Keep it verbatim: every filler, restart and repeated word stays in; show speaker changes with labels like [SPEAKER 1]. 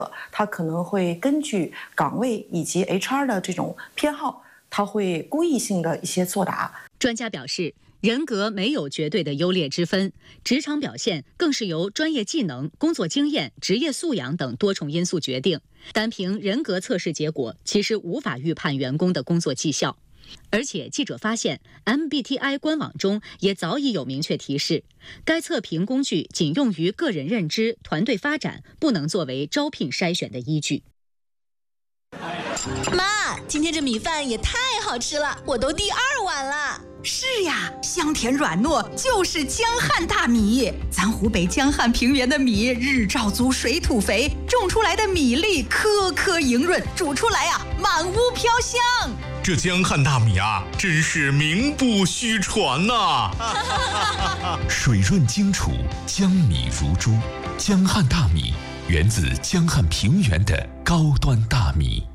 [SPEAKER 1] 他可能会根据岗位以及 H R 的这种偏好，他会故意性的一些作答。
[SPEAKER 2] 专家表示，人格没有绝对的优劣之分，职场表现更是由专业技能、工作经验、职业素养等多重因素决定。单凭人格测试结果，其实无法预判员工的工作绩效。而且记者发现 ，M B T I 官网中也早已有明确提示，该测评工具仅用于个人认知、团队发展，不能作为招聘筛选的依据。
[SPEAKER 3] 妈，今天这米饭也太好吃了，我都第二碗了。
[SPEAKER 4] 是呀，香甜软糯，就是江汉大米。咱湖北江汉平原的米日照足，水土肥，种出来的米粒颗颗莹润，煮出来啊满屋飘香。
[SPEAKER 5] 这江汉大米啊，真是名不虚传呐、
[SPEAKER 6] 啊！水润精储，江米如珠。江汉大米源自江汉平原的高端大米。